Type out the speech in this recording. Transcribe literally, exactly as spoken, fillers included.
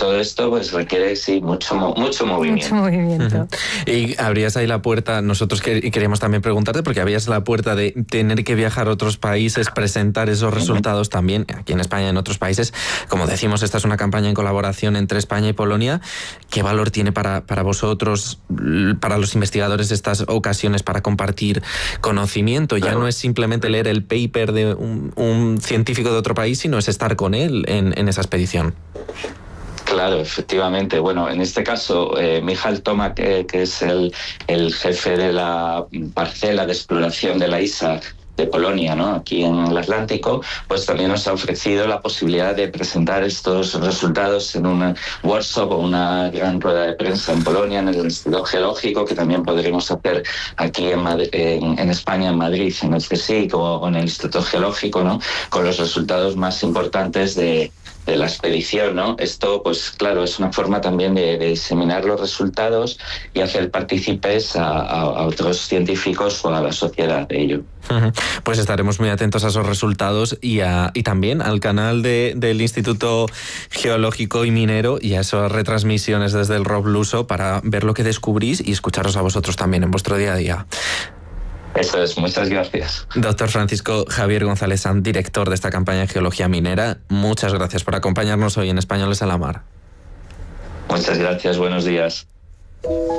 todo esto pues requiere sí mucho mucho movimiento. Mucho movimiento. Uh-huh. Y abrías ahí la puerta, nosotros que, queríamos también preguntarte, porque abrías la puerta de tener que viajar a otros países, presentar esos resultados uh-huh. también, aquí en España y en otros países. Como decimos, esta es una campaña en colaboración entre España y Polonia. ¿Qué valor tiene para, para vosotros, para los investigadores, estas ocasiones para compartir conocimiento? Ya no es simplemente leer el paper de un, un científico de otro país, sino es estar con él en, en esa expedición. Claro, efectivamente. Bueno, en este caso, eh, Michał Tomak, eh, que es el, el jefe de la parcela de exploración de la I S A de Polonia, ¿no?, aquí en el Atlántico, pues también nos ha ofrecido la posibilidad de presentar estos resultados en un workshop o una gran rueda de prensa en Polonia, en el Instituto Geológico, que también podremos hacer aquí en, Madrid, en, en España, en Madrid, en el CSIC o, o en el Instituto Geológico, ¿no?, con los resultados más importantes de de la expedición, ¿no? Esto, pues claro, es una forma también de, de diseminar los resultados y hacer partícipes a, a, a otros científicos o a la sociedad de ello. Pues estaremos muy atentos a esos resultados y, a, y también al canal de, del Instituto Geológico y Minero y a esas retransmisiones desde el Rob Luso para ver lo que descubrís y escucharos a vosotros también en vuestro día a día. Eso es, muchas gracias. Doctor Francisco Javier González Sanz, director de esta campaña de geología minera, muchas gracias por acompañarnos hoy en Españoles a la Mar. Muchas gracias, buenos días.